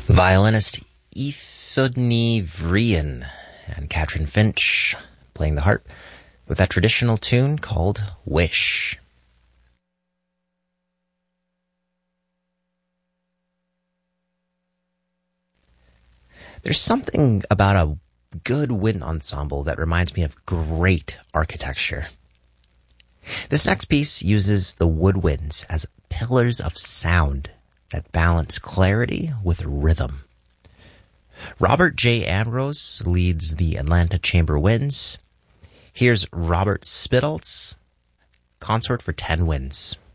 Violinist Eifudny Vrian and Katrin Finch playing the harp with that traditional tune called Wish. There's something about a good wind ensemble that reminds me of great architecture. This next piece uses the woodwinds as pillars of sound that balance clarity with rhythm. Robert J. Ambrose leads the Atlanta Chamber Winds. Here's Robert Spitalt's Consort for 10 Winds.